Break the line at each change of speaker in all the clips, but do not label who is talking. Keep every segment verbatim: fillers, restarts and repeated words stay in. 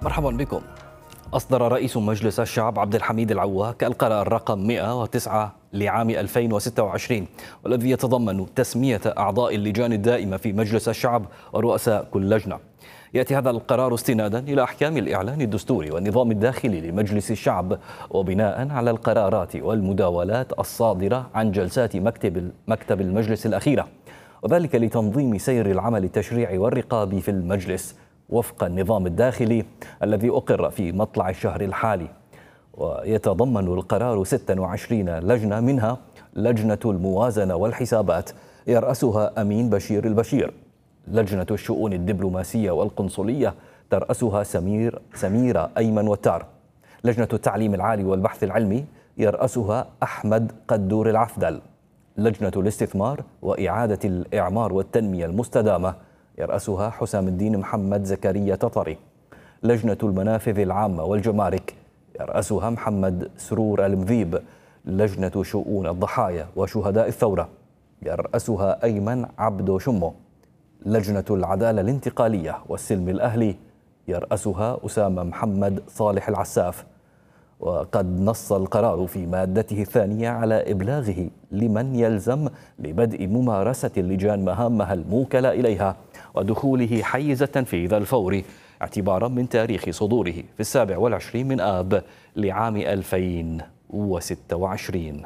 مرحبا بكم. أصدر رئيس مجلس الشعب عبد الحميد العواك القرار رقم مئة وتسعة لعام ألفين وستة وعشرين، والذي يتضمن تسمية أعضاء اللجان الدائمة في مجلس الشعب ورؤساء كل لجنة. يأتي هذا القرار استنادا إلى أحكام الإعلان الدستوري والنظام الداخلي لمجلس الشعب، وبناء على القرارات والمداولات الصادرة عن جلسات مكتب مكتب المجلس الأخيرة، وذلك لتنظيم سير العمل التشريعي والرقابي في المجلس وفق النظام الداخلي الذي أقر في مطلع الشهر الحالي. ويتضمن القرار ستة وعشرين لجنة، منها لجنة الموازنة والحسابات يرأسها أمين بشير البشير، لجنة الشؤون الدبلوماسية والقنصلية ترأسها سمير سميرة أيمن وتار، لجنة التعليم العالي والبحث العلمي يرأسها أحمد قدور العفدل، لجنة الاستثمار وإعادة الإعمار والتنمية المستدامة يرأسها حسام الدين محمد زكريا تطري، لجنة المنافذ العامة والجمارك يرأسها محمد سرور المذيب، لجنة شؤون الضحايا وشهداء الثورة يرأسها أيمن عبدو شمو، لجنة العدالة الانتقالية والسلم الأهلي يرأسها أسامة محمد صالح العساف. وقد نص القرار في مادته الثانية على إبلاغه لمن يلزم لبدء ممارسة اللجان مهامها الموكلة إليها ودخوله حيز التنفيذ الفوري اعتبارا من تاريخ صدوره في السابع والعشرين من آب لعام ألفين وستة وعشرين.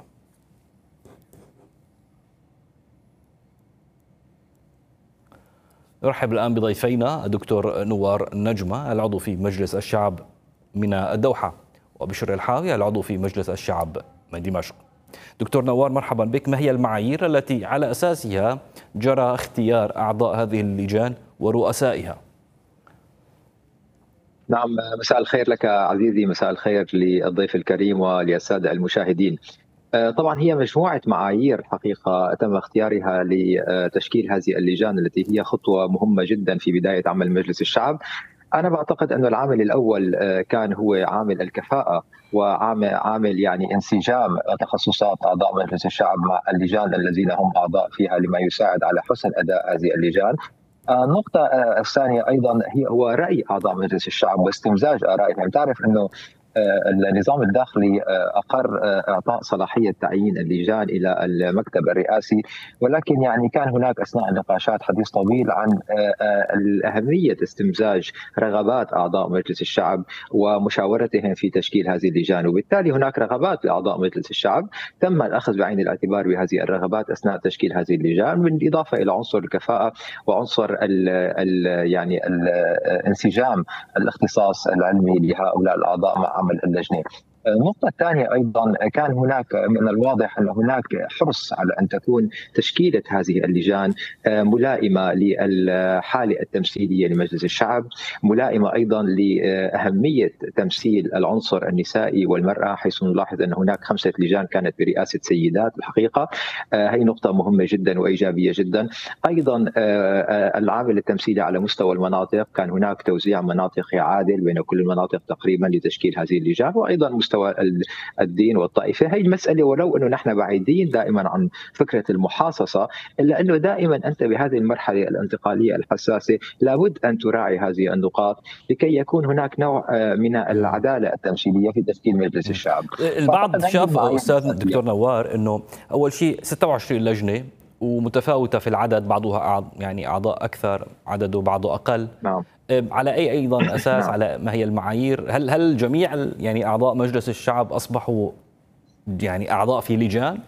نرحب الآن بضيفينا الدكتور نوار نجمة العضو في مجلس الشعب من الدوحة، وبشر الحاوي العضو في مجلس الشعب من دمشق. دكتور نوار، مرحبا بك. ما هي المعايير التي على أساسها جرى اختيار أعضاء هذه اللجان ورؤسائها؟
نعم، مساء الخير لك عزيزي، مساء الخير للضيف الكريم وللسادة المشاهدين. طبعا هي مجموعة معايير حقيقة تم اختيارها لتشكيل هذه اللجان التي هي خطوة مهمة جدا في بداية عمل مجلس الشعب. أنا بعتقد أن العامل الأول كان هو عامل الكفاءة وعامل عامل يعني انسجام تخصصات أعضاء مجلس الشعب مع اللجان الذين هم أعضاء فيها لما يساعد على حسن أداء هذه اللجان. النقطة الثانية أيضا هي هو رأي أعضاء مجلس الشعب واستمزاج آرائهم. تعرف أنه النظام الداخلي أقر إعطاء صلاحية تعيين اللجان إلى المكتب الرئاسي، ولكن يعني كان هناك أثناء النقاشات حديث طويل عن أهمية استمزاج رغبات أعضاء مجلس الشعب ومشاورتهم في تشكيل هذه اللجان، وبالتالي هناك رغبات لأعضاء مجلس الشعب تم الأخذ بعين الاعتبار بهذه الرغبات أثناء تشكيل هذه اللجان، بالإضافة إلى عنصر الكفاءة وعنصر ال ال يعني الانسجام الاختصاص العلمي لهؤلاء الأعضاء مع عمل اللجنة. النقطة الثانية أيضا كان هناك من الواضح أن هناك حرص على أن تكون تشكيلة هذه اللجان ملائمة للحالة التمثيلية لمجلس الشعب، ملائمة أيضا لأهمية تمثيل العنصر النسائي والمرأة، حيث نلاحظ أن هناك خمسة لجان كانت برئاسة سيدات. الحقيقة هي نقطة مهمة جدا وإيجابية جدا. أيضا العامل التمثيلي على مستوى المناطق، كان هناك توزيع مناطقي عادل بين كل المناطق تقريبا لتشكيل هذه اللجان، وأيضا مستوى الدين والطائفة. هي المسألة ولو أنه نحن بعيدين دائما عن فكرة المحاصصة، إلا أنه دائما أنت بهذه المرحلة الانتقالية الحساسة لابد أن تراعي هذه النقاط لكي يكون هناك نوع من العدالة التمثيلية في تشكيل مجلس الشعب.
البعض شاف أستاذ دكتور نوار أنه أول شيء ستة وعشرين لجنة ومتفاوتة في العدد، بعضها يعني أعضاء أكثر عدده بعضه أقل.
نعم.
على أي أيضا أساس؟ نعم. على ما هي المعايير؟ هل هل جميع يعني أعضاء مجلس الشعب أصبحوا يعني أعضاء في لجان؟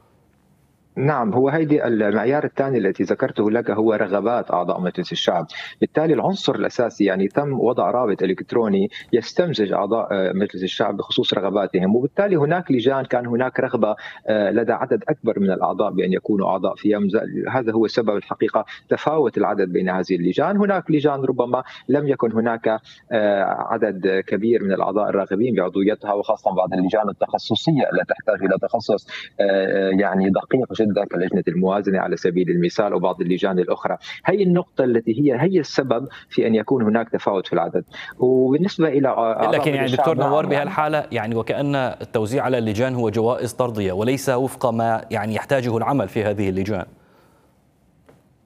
نعم، هو هيدي المعيار الثاني التي ذكرته لك هو رغبات أعضاء مجلس الشعب. بالتالي العنصر الأساسي يعني تم وضع رابط إلكتروني يستمزج أعضاء مجلس الشعب بخصوص رغباتهم، وبالتالي هناك لجان كان هناك رغبة لدى عدد أكبر من الأعضاء بأن يكونوا أعضاء فيها. هذا هو سبب الحقيقة تفاوت العدد بين هذه اللجان. هناك لجان ربما لم يكن هناك عدد كبير من الأعضاء الراغبين بعضويتها، وخاصة بعض اللجان التخصصية التي تحتاج إلى تخصص يعني دقيق جدا كلجنة الموازنة على سبيل المثال وبعض اللجان الأخرى. هي النقطة التي هي هي السبب في أن يكون هناك تفاوت في العدد. وبالنسبة إلى
لكن يعني دكتور نوار بهالحالة يعني وكأن التوزيع على اللجان هو جوائز طردية وليس وفق ما يعني يحتاجه العمل في هذه اللجان.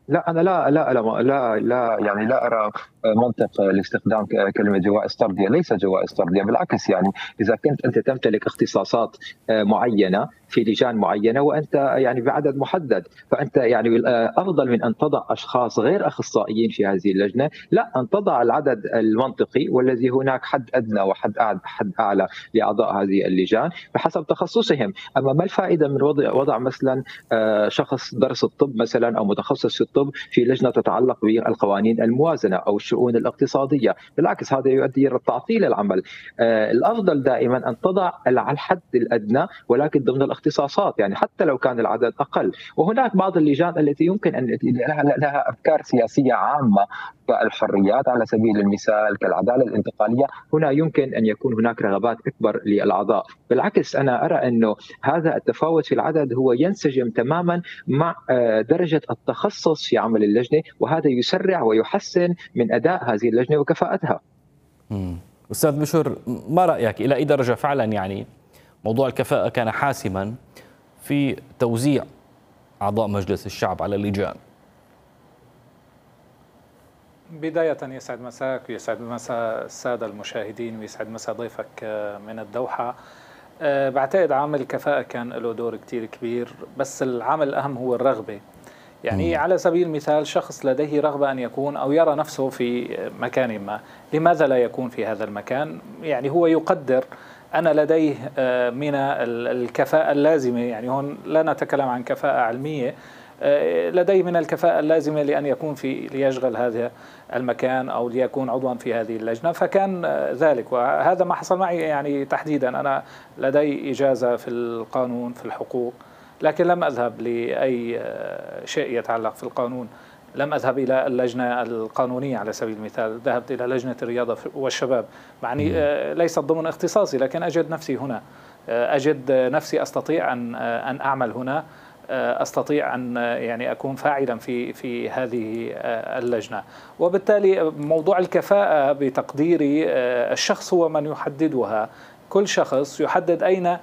لا أنا لا لا لا لا, لا يعني لا أرى منطق لاستخدام كلمة جوائز طردية. ليس جوائز طردية، بالعكس. يعني إذا كنت أنت تمتلك اختصاصات معينة في لجان معينة وأنت يعني بعدد محدد، فأنت يعني أفضل من أن تضع أشخاص غير أخصائيين في هذه اللجنة، لا، أن تضع العدد المنطقي والذي هناك حد أدنى وحد حد أعلى لأعضاء هذه اللجان بحسب تخصصهم. أما ما الفائدة من وضع وضع مثلا شخص درس الطب مثلا أو متخصص في الطب في لجنة تتعلق بالقوانين الموازنة أو الشؤون الاقتصادية؟ بالعكس، هذا يؤدي إلى تعطيل العمل. الأفضل دائما أن تضع على الحد الأدنى ولكن ضمن الاختصاصات، يعني حتى لو كان العدد أقل. وهناك بعض اللجان التي يمكن أن لها أفكار سياسية عامة كالحريات على سبيل المثال، كالعدالة الانتقالية، هنا يمكن أن يكون هناك رغبات أكبر للأعضاء. بالعكس، أنا أرى أنه هذا التفاوت في العدد هو ينسجم تماما مع درجة التخصص في عمل اللجنة، وهذا يسرع ويحسن من أداء هذه اللجنة وكفاءتها.
مم. أستاذ بشر، ما رأيك إلى أي درجة فعلا يعني موضوع الكفاءة كان حاسما في توزيع أعضاء مجلس الشعب على اللجان؟
بداية يسعد مساك ويسعد مساء السادة المشاهدين ويسعد مساء ضيفك من الدوحة. بعتقد عامل الكفاءة كان له دور كتير كبير، بس العامل الأهم هو الرغبة. يعني م. على سبيل المثال شخص لديه رغبة أن يكون أو يرى نفسه في مكان ما، لماذا لا يكون في هذا المكان؟ يعني هو يقدر أنا لديه من الكفاءة اللازمة، يعني هون لا نتكلم عن كفاءة علمية، لديه من الكفاءة اللازمة لأن يكون في ليشغل هذا المكان أو ليكون عضوا في هذه اللجنة، فكان ذلك. وهذا ما حصل معي يعني تحديدا. أنا لدي إجازة في القانون في الحقوق، لكن لم أذهب لأي شيء يتعلق في القانون. لم أذهب إلى اللجنة القانونية على سبيل المثال، ذهبت إلى لجنة الرياضة والشباب، معني ليست ضمن اختصاصي، لكن أجد نفسي هنا، أجد نفسي أستطيع أن أن أعمل هنا، أستطيع أن يعني أكون فاعلا في في هذه اللجنة. وبالتالي موضوع الكفاءة بتقديري الشخص هو من يحددها. كل شخص يحدد أين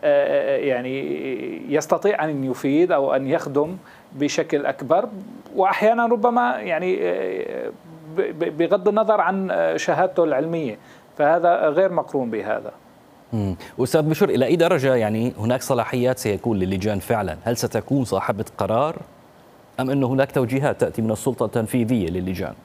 يعني يستطيع أن يفيد أو أن يخدم بشكل أكبر، وأحيانا ربما يعني بغض النظر عن شهادته العلمية، فهذا غير مقرون بهذا.
امم أستاذ بشر، إلى أي درجة يعني هناك صلاحيات سيكون للجان فعلا؟ هل ستكون صاحبة قرار أم أنه هناك توجيهات تأتي من السلطة التنفيذية للجان؟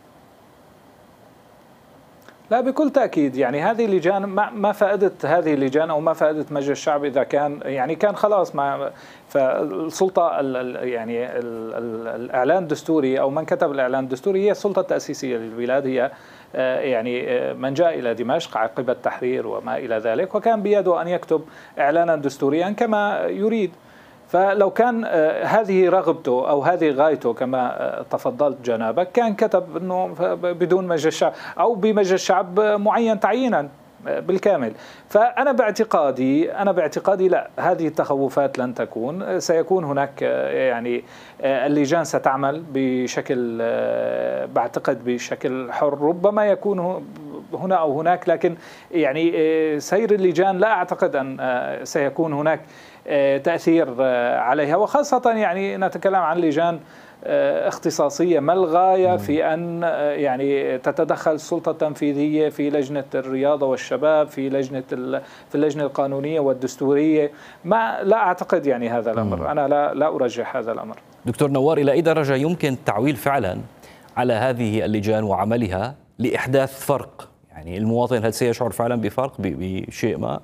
لا، بكل تأكيد. يعني هذه اللجان، ما فائدة هذه اللجان أو ما فائدة مجلس الشعب إذا كان يعني كان خلاص ما فالسلطة يعني الإعلان الدستوري أو من كتب الإعلان الدستوري هي السلطة التأسيسية للبلاد، هي يعني من جاء إلى دمشق عقب التحرير وما إلى ذلك، وكان بيده أن يكتب إعلانا دستوريا كما يريد. فلو كان هذه رغبته أو هذه غايته كما تفضلت جنابك، كان كتب أنه بدون مجلس الشعب أو بمجلس الشعب معين تعيينا بالكامل. فأنا باعتقادي أنا باعتقادي لا، هذه التخوفات لن تكون. سيكون هناك يعني اللجان ستعمل بشكل بعتقد بشكل حر، ربما يكون هنا أو هناك، لكن يعني سير اللجان لا أعتقد أن سيكون هناك تأثير عليها، وخاصة يعني نتكلم عن لجان اختصاصية. ما الغاية في أن يعني تتدخل السلطة التنفيذية في لجنة الرياضة والشباب، في لجنة في اللجنة القانونية والدستورية؟ ما لا أعتقد يعني هذا الأمر. أنا لا لا أرجح هذا الأمر.
دكتور نوار، إلى أي درجة يمكن التعويل فعلا على هذه اللجان وعملها لإحداث فرق؟ يعني المواطن هل سيشعر فعلا بفرق بشيء ما؟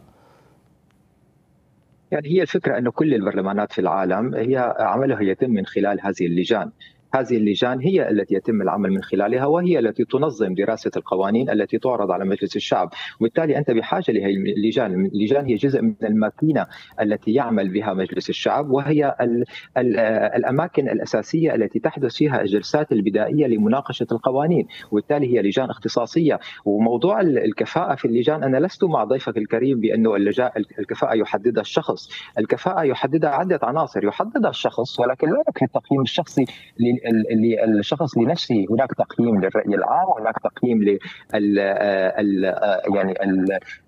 يعني هي الفكرة أن كل البرلمانات في العالم هي عملها يتم من خلال هذه اللجان. هذه اللجان هي التي يتم العمل من خلالها، وهي التي تنظم دراسة القوانين التي تعرض على مجلس الشعب، وبالتالي أنت بحاجة لهذه اللجان. اللجان هي جزء من الماكينة التي يعمل بها مجلس الشعب، وهي ال ال الأماكن الأساسية التي تحدث فيها الجلسات البدائية لمناقشة القوانين، وبالتالي هي لجان اختصاصية. وموضوع الكفاءة في اللجان، أنا لست مع ضيفك الكريم بأنه الكفاءة يحددها الشخص. الكفاءة يحددها عدة عناصر، يحددها الشخص، ولكن لا يكفي التقييم الشخصي للشخص لنفسه. هناك تقييم للرأي العام، وهناك تقييم لل يعني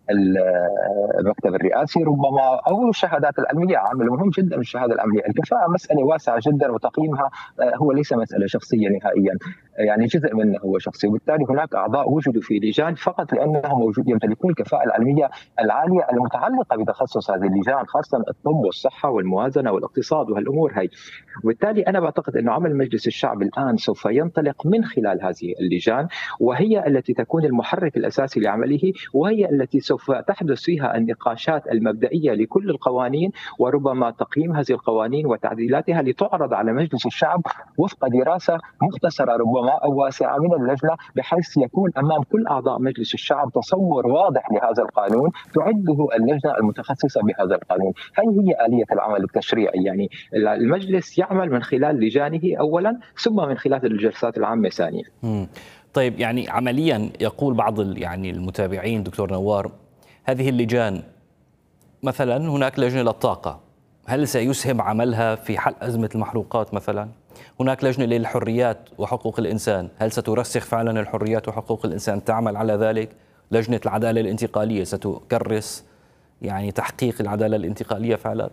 المكتب الرئاسي ربما، او الشهادات العلميه. عامل مهم جدا الشهاده العلميه. الكفاءه مساله واسعه جدا، وتقييمها هو ليس مساله شخصيه نهائيا، يعني جزء منه هو شخصي، وبالتالي هناك اعضاء وجدوا في لجان فقط لانهم موجود يمتلكون الكفاءه العلميه العاليه المتعلقه بتخصص هذه اللجان، خاصه الطب والصحه والموازنه والاقتصاد وهالامور هي. وبالتالي انا بعتقد انه عمل مجلس الشعب الان سوف ينطلق من خلال هذه اللجان، وهي التي تكون المحرك الاساسي لعمله، وهي التي سوف تحدث فيها النقاشات المبدئيه لكل القوانين، وربما تقييم هذه القوانين وتعديلاتها لتعرض على مجلس الشعب وفق دراسه مختصره ربما او واسعه من اللجنه، بحيث يكون امام كل اعضاء مجلس الشعب تصور واضح لهذا القانون تعده اللجنه المتخصصه بهذا القانون. هي هي اليه العمل التشريعي، يعني المجلس يعمل من خلال لجانه اولا، ثم من خلال الجلسات العامه ثانيا.
طيب، يعني عمليا يقول بعض يعني المتابعين دكتور نوار، هذه اللجان مثلا هناك لجنه للطاقه، هل سيسهم عملها في حل ازمه المحروقات مثلا؟ هناك لجنه للحريات وحقوق الانسان، هل سترسخ فعلا الحريات وحقوق الانسان تعمل على ذلك؟ لجنه العداله الانتقاليه ستكرس يعني تحقيق العداله الانتقاليه فعلا؟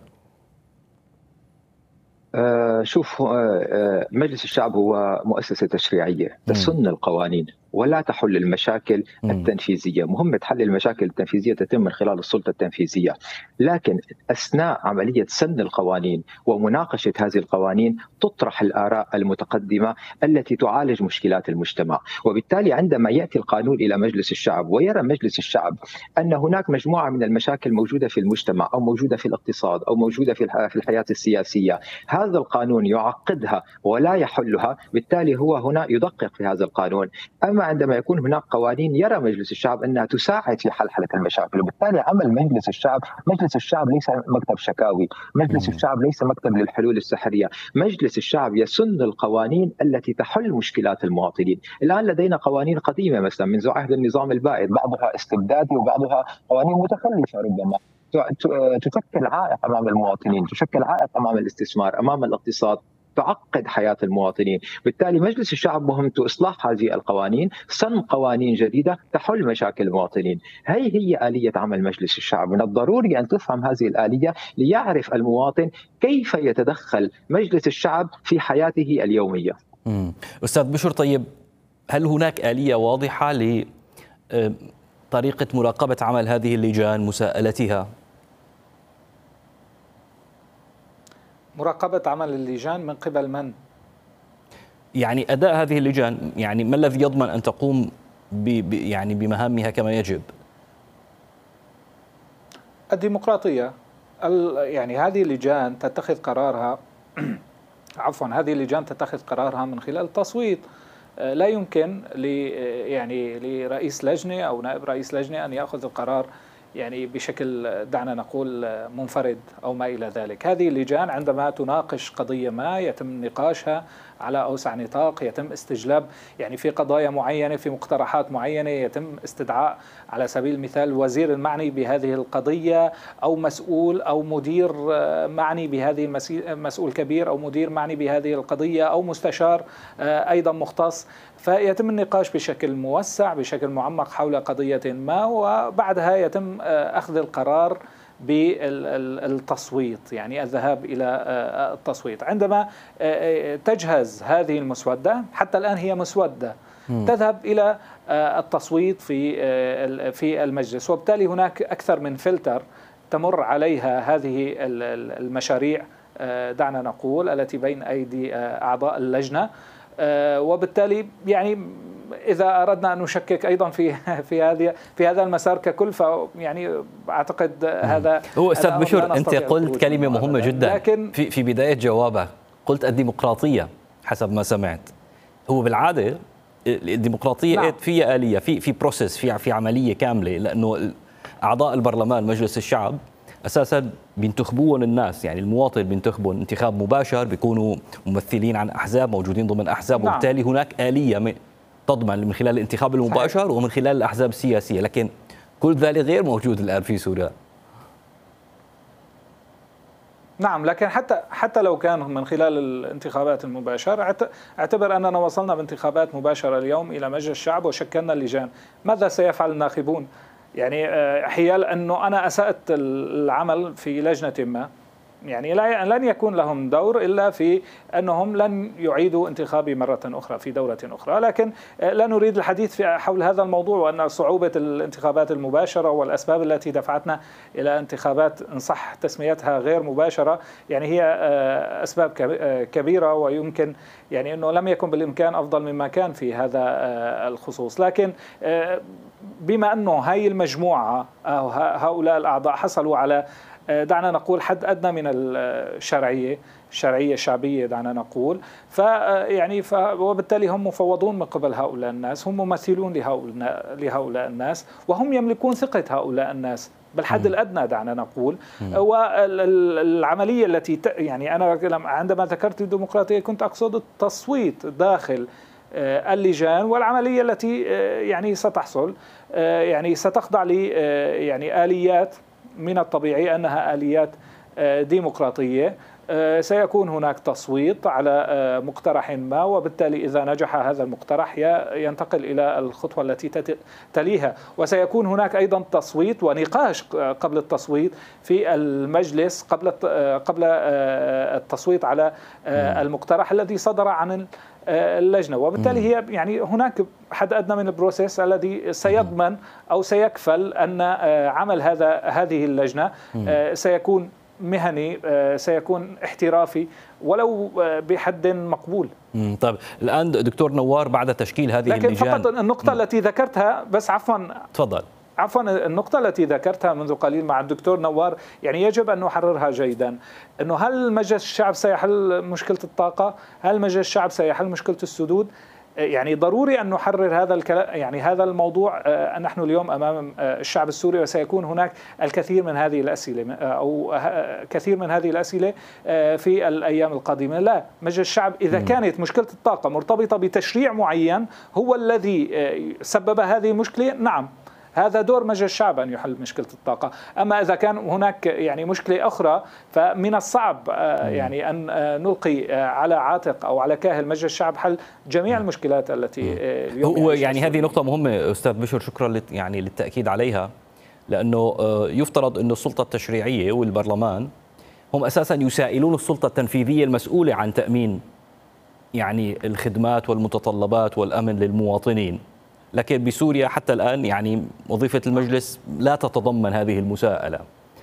آه شوف، آه مجلس الشعب هو مؤسسة تشريعية تسن القوانين ولا تحل المشاكل التنفيذية. مهمة حل المشاكل التنفيذية تتم من خلال السلطة التنفيذية، لكن أثناء عملية سن القوانين ومناقشة هذه القوانين تطرح الآراء المتقدمة التي تعالج مشكلات المجتمع. وبالتالي عندما يأتي القانون إلى مجلس الشعب ويرى مجلس الشعب أن هناك مجموعة من المشاكل موجودة في المجتمع أو موجودة في الاقتصاد أو موجودة في الحياة السياسية، هذا القانون يعقدها ولا يحلها، بالتالي هو هنا يدقق في هذا القانون. أما عندما يكون هناك قوانين يرى مجلس الشعب أنها تساعد في حل حل المشاكل، وبالتالي عمل مجلس الشعب، مجلس الشعب ليس مكتب شكاوي، مجلس الشعب ليس مكتب للحلول السحرية، مجلس الشعب يسن القوانين التي تحل مشكلات المواطنين. الآن لدينا قوانين قديمة مثلا منذ عهد النظام البائد، بعضها استبدادي وبعضها قوانين متخلفة ربما تشكل عائق أمام المواطنين، تشكل عائق أمام الاستثمار، أمام الاقتصاد، تعقد حياة المواطنين. بالتالي مجلس الشعب مهمته إصلاح هذه القوانين، سن قوانين جديدة تحل مشاكل المواطنين. هي هي آلية عمل مجلس الشعب. من الضروري أن تفهم هذه الآلية ليعرف المواطن كيف يتدخل مجلس الشعب في حياته اليومية.
مم. أستاذ بشر، طيب هل هناك آلية واضحة لطريقة مراقبة عمل هذه اللجان، مساءلتها؟
مراقبة عمل اللجان من قبل من؟
يعني أداء هذه اللجان، يعني ما الذي يضمن أن تقوم ب يعني بمهامها كما يجب؟
الديمقراطية. يعني هذه اللجان تتخذ قرارها عفوا هذه اللجان تتخذ قرارها من خلال التصويت. لا يمكن ل يعني لرئيس لجنة أو نائب رئيس لجنة أن يأخذ القرار يعني بشكل دعنا نقول منفرد أو ما إلى ذلك. هذه اللجان عندما تناقش قضية ما يتم نقاشها على أوسع نطاق، يتم استجلاب يعني في قضايا معينة، في مقترحات معينة، يتم استدعاء على سبيل المثال الوزير المعني بهذه القضية أو مسؤول أو مدير معني بهذه مسؤول كبير أو مدير معني بهذه القضية أو مستشار أيضا مختص، فيتم النقاش بشكل موسع بشكل معمق حول قضية ما، وبعدها يتم أخذ القرار بالتصويت، يعني الذهاب إلى التصويت. عندما تجهز هذه المسودة، حتى الآن هي مسودة، تذهب إلى التصويت في في المجلس، وبالتالي هناك أكثر من فلتر تمر عليها هذه المشاريع دعنا نقول التي بين أيدي أعضاء اللجنة. وبالتالي يعني إذا أردنا أن نشكك أيضا في في هذه في هذا المسار ككل، فيعني أعتقد هذا
هو أستاذ بشر، أنت قلت كلمة مهمة جدا لكن في في بداية جوابك، قلت الديمقراطية حسب ما سمعت. هو بالعادة الديمقراطية نعم. في آلية، في في بروسيس، في في عملية كاملة، لأنه أعضاء البرلمان مجلس الشعب أساسا بينتخبون الناس، يعني المواطن بينتخبون انتخاب مباشر، بيكونوا ممثلين عن أحزاب، موجودين ضمن أحزاب، نعم. وبالتالي هناك آلية تضمن من خلال الانتخاب المباشر صحيح. ومن خلال الأحزاب السياسية، لكن كل ذلك غير موجود الآن في سوريا.
نعم، لكن حتى حتى لو كان من خلال الانتخابات المباشرة، اعتبر أننا وصلنا بانتخابات مباشرة اليوم إلى مجلس الشعب وشكلنا اللجان، ماذا سيفعل الناخبون؟ يعني حيال أنه أنا أسأت العمل في لجنة ما، يعني لن يكون لهم دور إلا في أنهم لن يعيدوا انتخابي مرة أخرى في دورة أخرى. لكن لا نريد الحديث حول هذا الموضوع، وأن صعوبة الانتخابات المباشرة والأسباب التي دفعتنا إلى انتخابات إن صح تسميتها غير مباشرة، يعني هي أسباب كبيرة، ويمكن يعني أنه لم يكن بالإمكان أفضل مما كان في هذا الخصوص. لكن بما أنه هاي المجموعة أو هؤلاء الأعضاء حصلوا على دعنا نقول حد أدنى من الشرعية، الشرعية الشعبية دعنا نقول، فيعني ف وبالتالي هم مفوضون من قبل هؤلاء الناس، هم ممثلون لهؤلاء لهؤلاء الناس، وهم يملكون ثقة هؤلاء الناس بالحد الأدنى دعنا نقول. والعملية التي يعني أنا عندما ذكرت الديمقراطية كنت أقصد التصويت داخل اللجان، والعملية التي يعني ستحصل يعني ستخضع ل يعني آليات من الطبيعي أنها آليات ديمقراطية. سيكون هناك تصويت على مقترح ما، وبالتالي إذا نجح هذا المقترح ينتقل إلى الخطوة التي تليها، وسيكون هناك أيضا تصويت ونقاش قبل التصويت في المجلس قبل قبل التصويت على المقترح الذي صدر عن اللجنة. وبالتالي هي يعني هناك حد أدنى من البروسيس الذي سيضمن أو سيكفل أن عمل هذا هذه اللجنة سيكون مهني، سيكون احترافي ولو بحد مقبول.
طيب الآن دكتور نوار، بعد تشكيل هذه
لكن
اللجان،
فقط النقطة م. التي ذكرتها بس عفوا
تفضل
عفوا النقطة التي ذكرتها منذ قليل مع الدكتور نوار يعني يجب أن نحررها جيدا، أنه هل مجلس الشعب سيحل مشكلة الطاقة؟ هل مجلس الشعب سيحل مشكلة السدود؟ يعني ضروري أن نحرر هذا الكلام، يعني هذا الموضوع. نحن اليوم أمام الشعب السوري، وسيكون هناك الكثير من هذه الأسئلة أو كثير من هذه الأسئلة في الأيام القادمة. لا، مجلس الشعب إذا كانت مشكلة الطاقة مرتبطة بتشريع معين هو الذي سبب هذه المشكلة، نعم هذا دور مجلس الشعب أن يحل مشكلة الطاقة. أما إذا كان هناك يعني مشكلة أخرى فمن الصعب يعني أن نلقي على عاتق أو على كاهل مجلس الشعب حل جميع المشكلات التي اليوم
هو يعني هذه نقطة مهمة أستاذ بشر، شكرا يعني للتأكيد عليها، لأنه يفترض أن السلطة التشريعية والبرلمان هم أساسا يسائلون السلطة التنفيذية المسؤولة عن تأمين يعني الخدمات والمتطلبات والأمن للمواطنين. لكن بسوريا حتى الآن يعني وظيفة المجلس لا تتضمن هذه المساءلة.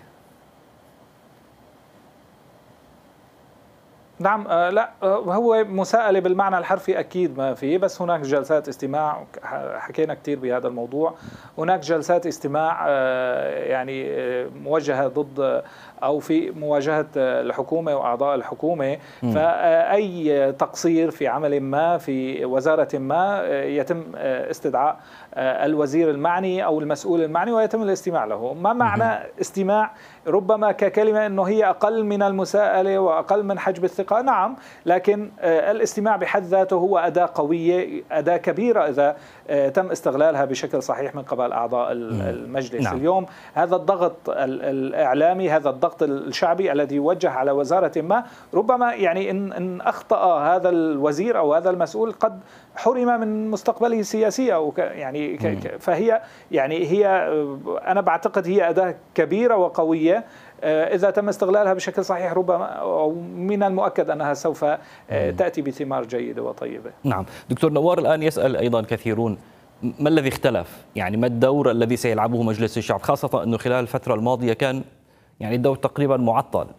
نعم، لا هو مساءلة بالمعنى الحرفي أكيد ما فيه، بس هناك جلسات استماع، حكينا كثير بهذا الموضوع. هناك جلسات استماع يعني موجهة ضد أو في مواجهة الحكومة وأعضاء الحكومة، فأي تقصير في عمل ما في وزارة ما يتم استدعاء الوزير المعني أو المسؤول المعني ويتم الاستماع له. ما معنى استماع؟ ربما ككلمة أنه هي أقل من المساءلة وأقل من حجب الثقة، نعم، لكن الاستماع بحد ذاته هو أداة قوية، أداة كبيرة إذا تم استغلالها بشكل صحيح من قبل أعضاء المجلس. نعم. اليوم هذا الضغط الإعلامي، هذا الضغط الشعبي الذي يوجه على وزارة ما، ربما يعني إن, إن أخطأ هذا الوزير أو هذا المسؤول قد حرم من مستقبله السياسي أو يعني فهي يعني هي أنا بعتقد هي أداة كبيرة وقوية إذا تم استغلالها بشكل صحيح، ربما أو من المؤكد أنها سوف تأتي بثمار جيدة وطيبة.
نعم دكتور نوار، الآن يسأل أيضا كثيرون ما الذي اختلف؟ يعني ما الدور الذي سيلعبه مجلس الشعب، خاصة أنه خلال الفترة الماضية كان يعني الدور تقريبا معطل.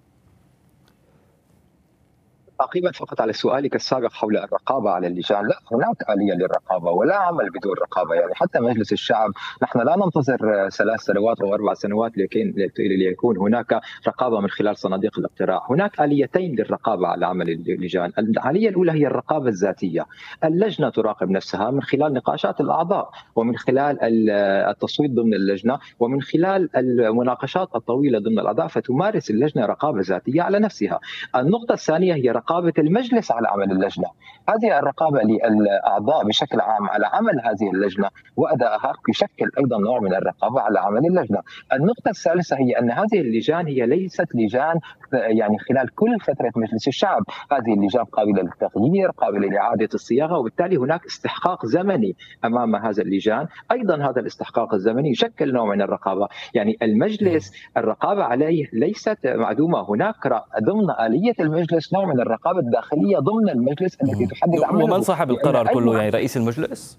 تعقيبا فقط على سؤالك السابق حول الرقابه على اللجان، لا هناك اليه للرقابه ولا عمل بدون رقابه. يعني حتى مجلس الشعب نحن لا ننتظر ثلاث سنوات او اربع سنوات ليكون هناك رقابه من خلال صناديق الاقتراع. هناك اليتين للرقابه على عمل اللجان، الاليه الاولى هي الرقابه الذاتيه. اللجنه تراقب نفسها من خلال نقاشات الاعضاء ومن خلال التصويت ضمن اللجنه ومن خلال المناقشات الطويله ضمن الاعضاء، فتمارس اللجنه رقابه ذاتيه على نفسها. النقطه الثانيه هي رقابة المجلس على عمل اللجنة. هذه الرقابة للأعضاء بشكل عام على عمل هذه اللجنة وأدائها يشكل أيضا نوع من الرقابة على عمل اللجنة. النقطة الثالثة هي أن هذه اللجان هي ليست لجان يعني خلال كل فترة مجلس الشعب، هذه اللجان قابلة للتغيير، قابلة لإعادة الصياغة، وبالتالي هناك استحقاق زمني أمام هذا اللجان. أيضا هذا الاستحقاق الزمني يشكل نوع من الرقابة. يعني المجلس الرقابة عليه ليست معدومة، هناك ضمن آلية المجلس نوع من الرقابة الداخلية ضمن المجلس التي تحدد عمله.
ومن صاحب القرار كله؟ يعني رئيس المجلس؟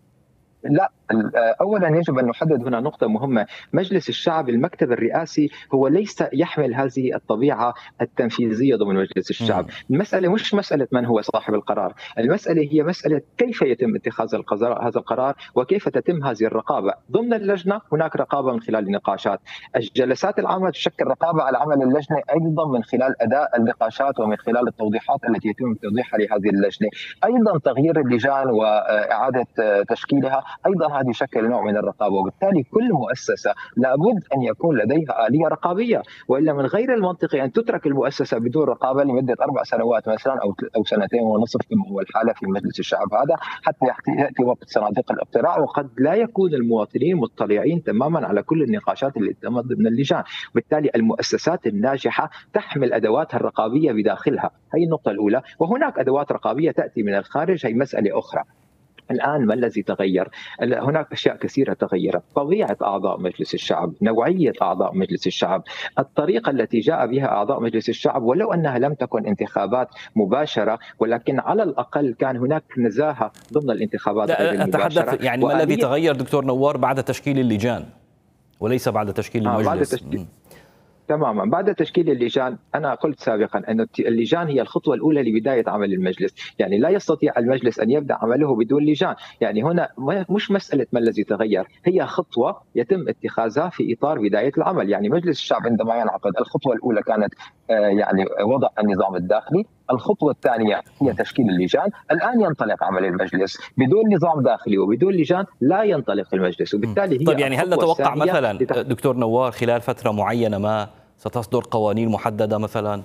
لا، اولا يجب ان نحدد هنا نقطه مهمه. مجلس الشعب المكتب الرئاسي هو ليس يحمل هذه الطبيعه التنفيذيه ضمن مجلس الشعب. م. المساله مش مساله من هو صاحب القرار، المساله هي مساله كيف يتم اتخاذ هذا القرار وكيف تتم هذه الرقابه. ضمن اللجنه هناك رقابه من خلال النقاشات، الجلسات العامه تشكل رقابه على عمل اللجنه ايضا من خلال اداء النقاشات ومن خلال التوضيحات التي يتم توضيحها لهذه اللجنه. ايضا تغيير اللجان واعاده تشكيلها ايضا هذه شكل نوع من الرقابه، وبالتالي كل مؤسسه لابد ان يكون لديها آلية رقابيه، والا من غير المنطقي ان تترك المؤسسه بدون رقابه لمده اربع سنوات مثلا او او سنتين ونصف كما هو الحاله في مجلس الشعب هذا، حتى ياتي وقت صناديق الاقتراع وقد لا يكون المواطنين مطلعين تماما على كل النقاشات اللي تمت ضمن اللجان. بالتالي المؤسسات الناجحه تحمل ادواتها الرقابيه بداخلها، هي النقطه الاولى. وهناك ادوات رقابيه تاتي من الخارج، هي مساله اخرى. الآن ما الذي تغير؟ هناك أشياء كثيرة تغيرت، طبيعة أعضاء مجلس الشعب، نوعية أعضاء مجلس الشعب، الطريقة التي جاء بها أعضاء مجلس الشعب، ولو أنها لم تكن انتخابات مباشرة ولكن على الأقل كان هناك نزاهة ضمن الانتخابات غير المباشرة.
أتحدث يعني ما الذي تغير دكتور نوار بعد تشكيل اللجان وليس بعد تشكيل المجلس؟ آه بعد تشكيل
تماما بعد تشكيل اللجان. أنا قلت سابقا أن اللجان هي الخطوة الأولى لبداية عمل المجلس، يعني لا يستطيع المجلس أن يبدأ عمله بدون لجان. يعني هنا مش مسألة ما الذي تغير، هي خطوة يتم اتخاذها في إطار بداية العمل. يعني مجلس الشعب عندما ينعقد الخطوة الأولى كانت يعني وضع النظام الداخلي، الخطوة الثانية هي تشكيل اللجان، الآن ينطلق عمل المجلس بدون نظام داخلي وبدون لجان لا ينطلق المجلس، وبالتالي هي
طيب يعني هل نتوقع مثلا دكتور نوار خلال فترة معينة ما ستصدر قوانين محددة مثلا؟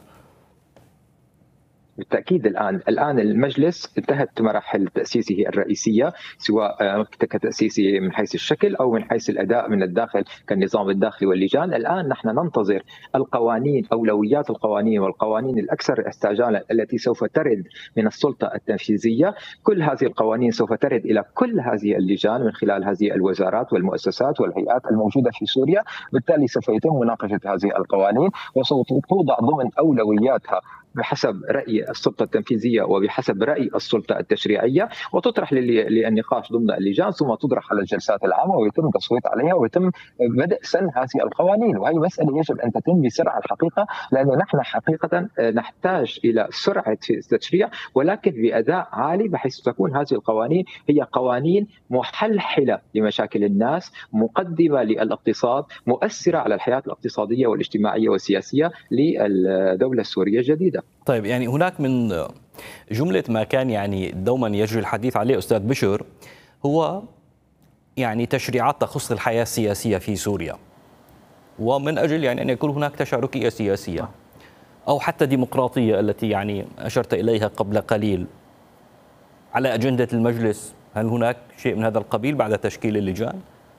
بالتأكيد الآن الآن المجلس انتهت مراحل تأسيسه الرئيسية، سواء كتأسيسه من حيث الشكل أو من حيث الأداء من الداخل كالنظام الداخلي واللجان. الآن نحن ننتظر القوانين، أولويات القوانين والقوانين الأكثر استعجالا التي سوف ترد من السلطة التنفيذية. كل هذه القوانين سوف ترد إلى كل هذه اللجان من خلال هذه الوزارات والمؤسسات والهيئات الموجودة في سوريا، بالتالي سوف يتم مناقشة هذه القوانين وسوف توضع ضمن أولوياتها بحسب رأي السلطة التنفيذية وبحسب رأي السلطة التشريعية، وتطرح للنقاش ضمن اللجان ثم تطرح على الجلسات العامة ويتم التصويت عليها ويتم بدء سن هذه القوانين. وهي مسألة يجب أن تتم بسرعة الحقيقة، لأنه نحن حقيقة نحتاج إلى سرعة في التشريع ولكن بأداء عالي، بحيث تكون هذه القوانين هي قوانين محلحلة لمشاكل الناس، مقدمة للاقتصاد، مؤثرة على الحياة الاقتصادية والاجتماعية والسياسية للدولة السورية الجديدة.
طيب يعني هناك من جملة ما كان يعني دوما يجري الحديث عليه أستاذ بشر هو يعني تشريعات تخص الحياة السياسية في سوريا، ومن أجل يعني أن يكون هناك تشاركية سياسية أو حتى ديمقراطية التي يعني أشرت إليها قبل قليل على أجندة المجلس. هل هناك شيء من هذا القبيل بعد تشكيل اللجان؟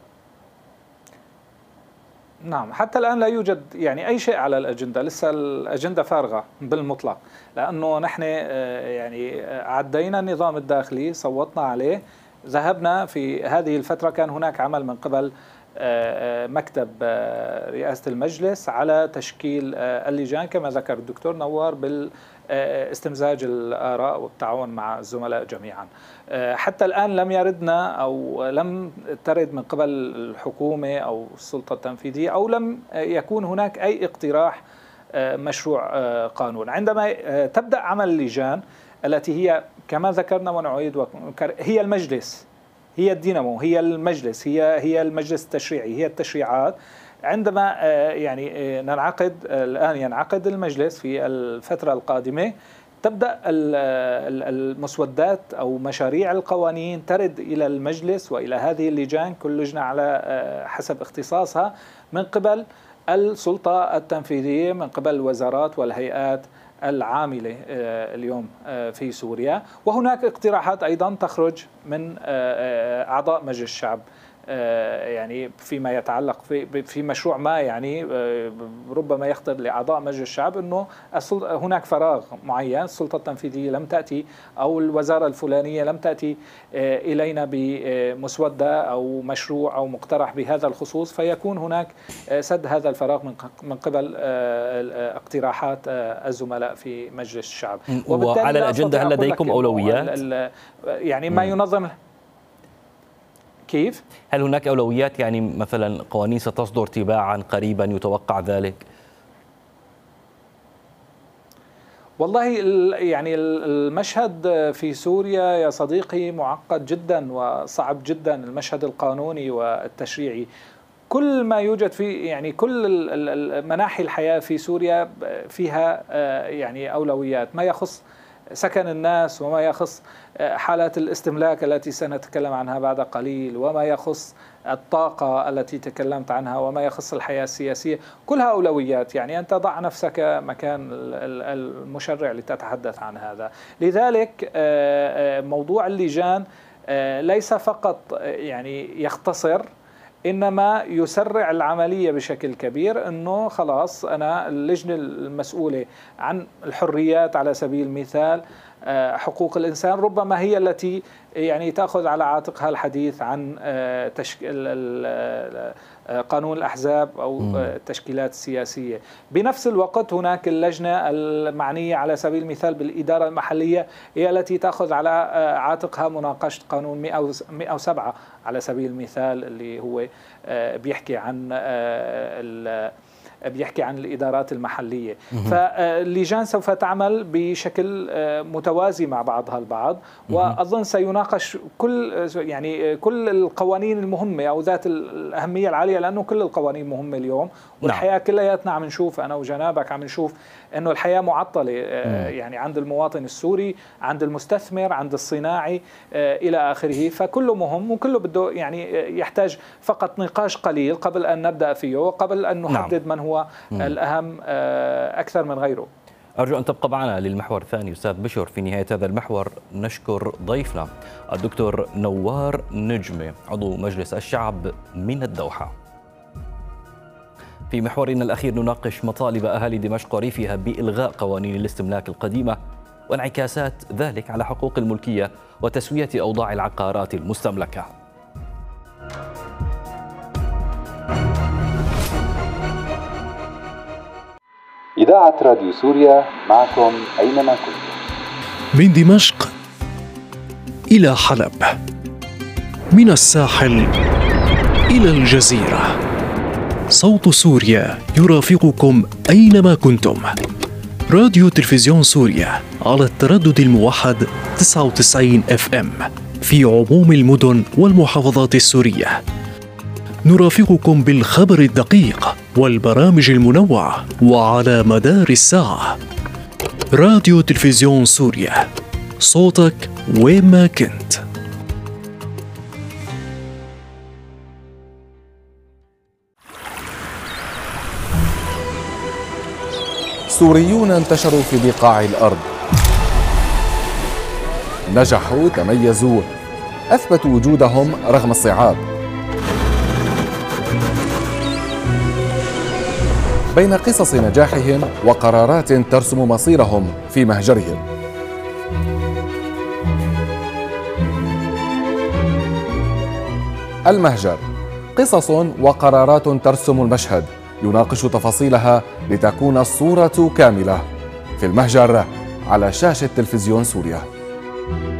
نعم، حتى الآن لا يوجد يعني أي شيء على الأجندة، لسه الأجندة فارغة بالمطلق، لأنه نحن يعني عدينا النظام الداخلي، صوتنا عليه، ذهبنا في هذه الفترة كان هناك عمل من قبل مكتب رئاسة المجلس على تشكيل اللجان كما ذكر الدكتور نوار بالاستمزاج الآراء والتعاون مع الزملاء جميعا. حتى الآن لم يردنا أو لم ترد من قبل الحكومة أو السلطة التنفيذية أو لم يكون هناك أي اقتراح مشروع قانون. عندما تبدأ عمل اللجان التي هي كما ذكرنا ونعيد ونكرر هي المجلس، هي الدينامو، هي المجلس، هي هي المجلس التشريعي، هي التشريعات. عندما يعني ننعقد الآن ينعقد المجلس في الفترة القادمة، تبدأ المسودات أو مشاريع القوانين ترد إلى المجلس وإلى هذه اللجان، كل لجنة على حسب اختصاصها، من قبل السلطة التنفيذية، من قبل الوزارات والهيئات العاملة اليوم في سوريا. وهناك اقتراحات أيضا تخرج من أعضاء مجلس الشعب يعني فيما يتعلق في في مشروع ما، يعني ربما يخطر لأعضاء مجلس الشعب أنه هناك فراغ معين، السلطة التنفيذية لم تأتي أو الوزارة الفلانية لم تأتي إلينا بمسودة أو مشروع أو مقترح بهذا الخصوص، فيكون هناك سد هذا الفراغ من قبل اقتراحات الزملاء في مجلس الشعب.
وعلى الأجندة هل لديكم أولويات؟
يعني ما ينظم كيف؟
هل هناك أولويات، يعني مثلا قوانين ستصدر تباعا قريبا يتوقع ذلك؟
والله يعني المشهد في سوريا يا صديقي معقد جدا وصعب جدا، المشهد القانوني والتشريعي. كل ما يوجد في يعني كل مناحي الحياة في سوريا فيها يعني أولويات، ما يخص سكن الناس وما يخص حالات الاستملاك التي سنتكلم عنها بعد قليل، وما يخص الطاقة التي تكلمت عنها، وما يخص الحياة السياسية، كلها أولويات. يعني أنت ضع نفسك مكان المشرع لتتحدث عن هذا. لذلك موضوع اللجان ليس فقط يعني يختصر، إنما يسرع العملية بشكل كبير. أنه خلاص أنا اللجنة المسؤولة عن الحريات على سبيل المثال، حقوق الإنسان، ربما هي التي يعني تأخذ على عاتقها الحديث عن تشكيل قانون الأحزاب أو التشكيلات السياسية. بنفس الوقت هناك اللجنة المعنية على سبيل المثال بالإدارة المحلية، هي التي تأخذ على عاتقها مناقشة قانون مئة وسبعة على سبيل المثال، اللي هو بيحكي عن بيحكي عن الإدارات المحلية. فاللجان سوف تعمل بشكل متوازي مع بعضها البعض، وأظن سيناقش كل يعني كل القوانين المهمة أو ذات الأهمية العالية، لأنه كل القوانين مهمة اليوم، والحياة كلياتنا عم نشوف، أنا وجنابك عم نشوف أنه الحياة معطلة يعني عند المواطن السوري، عند المستثمر، عند الصناعي إلى آخره. فكله مهم وكله بده يعني يحتاج فقط نقاش قليل قبل أن نبدأ فيه وقبل أن نحدد من هو الأهم أكثر من غيره.
أرجو أن تبقى معنا للمحور الثاني أستاذ بشر. في نهاية هذا المحور نشكر ضيفنا الدكتور نوار نجمة، عضو مجلس الشعب من الدوحة. في محورنا الأخير نناقش مطالب أهالي دمشق وريفها بإلغاء قوانين الاستملاك القديمة وانعكاسات ذلك على حقوق الملكية وتسوية أوضاع العقارات المستملكة.
إذاعة راديو سوريا معكم أينما كنتم.
من دمشق إلى حلب، من الساحل إلى الجزيرة، صوت سوريا يرافقكم أينما كنتم. راديو تلفزيون سوريا على التردد الموحد تسعة وتسعين إف إم في عموم المدن والمحافظات السورية. نرافقكم بالخبر الدقيق والبرامج المنوعة وعلى مدار الساعة. راديو تلفزيون سوريا، صوتك وين ما كنت.
سوريون انتشروا في بقاع الأرض، نجحوا، تميزوا، أثبتوا وجودهم رغم الصعاب. بين قصص نجاحهم وقرارات ترسم مصيرهم في مهجرهم. المهجر، قصص وقرارات ترسم المشهد، يناقش تفاصيلها لتكون الصورة كاملة. في المهجر على شاشة تلفزيون سوريا.